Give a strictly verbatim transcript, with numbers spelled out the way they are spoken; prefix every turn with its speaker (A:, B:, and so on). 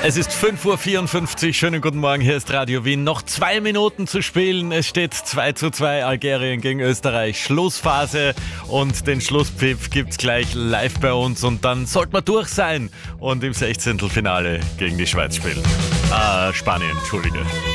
A: Es ist fünf Uhr vierundfünfzig, schönen guten Morgen, hier ist Radio Wien. Noch zwei Minuten zu spielen, es steht zwei zu zwei, Algerien gegen Österreich, Schlussphase und den Schlusspfiff gibt's gleich live bei uns und dann sollte man durch sein und im Sechzehntelfinale gegen die Schweiz spielen. Ah, Spanien, Entschuldige.